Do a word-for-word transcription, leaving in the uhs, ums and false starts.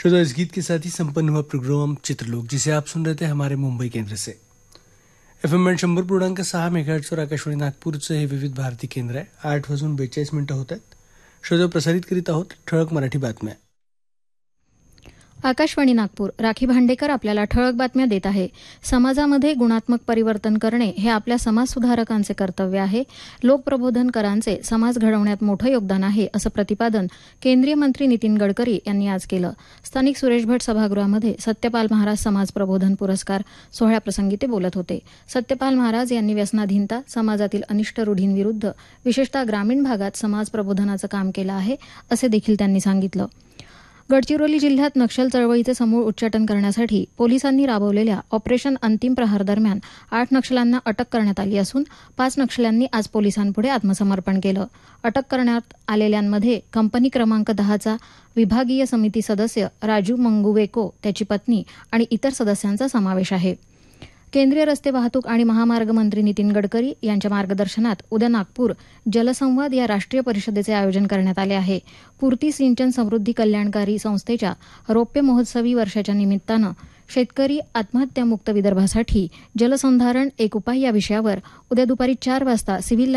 श्रोता, इस गीत के साथ ही संपन्न हुआ प्रोग्राम चित्रलोक, जिसे आप सुन रहे थे हमारे मुंबई केंद्र से। एफ एम शंभर पूर्णांक सहा मेगाहर्ट्ज और आकाशवाणी नागपूरचं हे विविध भारती केंद्र आहे. आठ वाजून बेचाळीस मिनिटं होत आहेत. श्रोता, प्रसारित करीत आहोत ठळक मराठी बातम्या. आकाशवाणी नागपूर. राखी भांडेकर आपल्याला ठळक बातम्या देत आहे. समाजामध्ये गुणात्मक परिवर्तन करणे हे आपल्या समाजसुधारकांचे कर्तव्य आहे. लोकप्रबोधनकारांचे समाज घडवण्यात मोठं योगदान आहे, असं प्रतिपादन केंद्रीय मंत्री नितीन गडकरी यांनी आज केलं. स्थानिक सुरेश भट सभागृहामध्ये सत्यपाल महाराज समाज प्रबोधन पुरस्कार सोहळ्याप्रसंगी ते बोलत होते. सत्यपाल महाराज यांनी व्यसनाधीनता, समाजातील अनिष्ट रूढींविरुद्ध विशेषतः ग्रामीण भागात समाज प्रबोधनाचं काम केलं आहे, असे देखील त्यांनी सांगितलं. गडचिरोली जिल्ह्यात नक्षल चळवळीचे समूळ उच्चाटन करण्यासाठी पोलिसांनी राबवलेल्या ऑपरेशन अंतिम प्रहार दरम्यान आठ नक्षल्यांना अटक करण्यात आली असून पाच नक्षल्यांनी आज पोलिसांपुढे आत्मसमर्पण केलं. अटक करण्यात आलेल्यांमध्ये कंपनी क्रमांक दहाचा विभागीय समिती सदस्य राजू मंगुवेको, त्याची पत्नी आणि इतर सदस्यांचा समावेश आहे. केंद्रीय रस्ते वाहतूक आणि महामार्ग मंत्री नितीन गडकरी यांच्या मार्गदर्शनात उद्या नागपूर जलसंवाद या राष्ट्रीय परिषदेचे आयोजन करण्यात आले आहे. पूर्ती सिंचन समृद्धी कल्याणकारी संस्थेच्या रौप्य महोत्सवी वर्षाच्या निमित्तानं शेतकरी आत्महत्यामुक्त विदर्भासाठी जलसंधारण एक उपाय या विषयावर उद्या दुपारी चार वाजता सिव्हिल